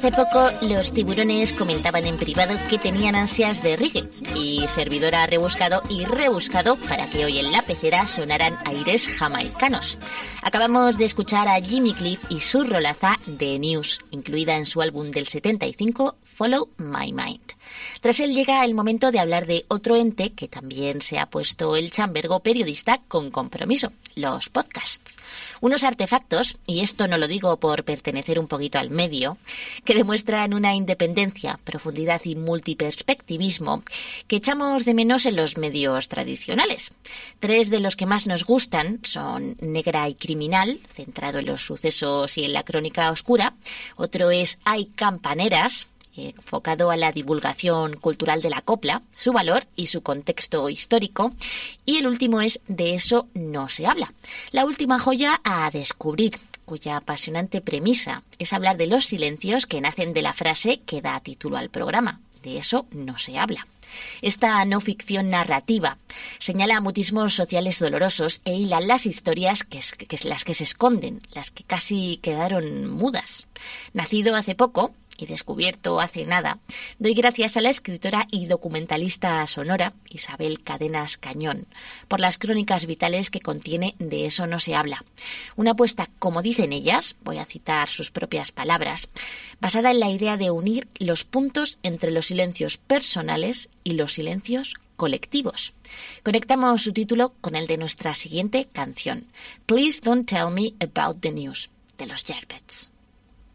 Hace poco los tiburones comentaban en privado que tenían ansias de reggae y servidor ha rebuscado y rebuscado para que hoy en la pecera sonaran aires jamaicanos. Acabamos de escuchar a Jimmy Cliff y su rolaza The News, incluida en su álbum del 75, Follow My Mind. Tras él llega el momento de hablar de otro ente que también se ha puesto el chambergo periodista con compromiso, los podcasts. Unos artefactos, y esto no lo digo por pertenecer un poquito al medio, que demuestran una independencia, profundidad y multiperspectivismo que echamos de menos en los medios tradicionales. 3 de los que más nos gustan son Negra y Criminal, centrado en los sucesos y en la crónica oscura. Otro es Hay Campaneras, enfocado a la divulgación cultural de la copla, su valor y su contexto histórico. Y el último es De eso no se habla, la última joya a descubrir, cuya apasionante premisa es hablar de los silencios que nacen de la frase que da título al programa: de eso no se habla. Esta no ficción narrativa señala mutismos sociales dolorosos e hila las historias las que se esconden, las que casi quedaron mudas. Nacido hace poco y descubierto hace nada, doy gracias a la escritora y documentalista sonora Isabel Cadenas Cañón por las crónicas vitales que contiene De eso no se habla. Una apuesta, como dicen ellas, voy a citar sus propias palabras, basada en la idea de unir los puntos entre los silencios personales y los silencios colectivos. Conectamos su título con el de nuestra siguiente canción, Please Don't Tell Me About the News, de los Yardbirds.